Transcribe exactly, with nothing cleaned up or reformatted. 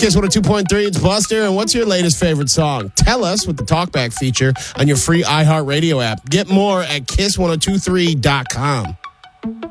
Kiss one oh two point three, it's Buster. And what's your latest favorite song? Tell us with the Talkback feature on your free iHeartRadio app. Get more at kiss ten twenty-three dot com.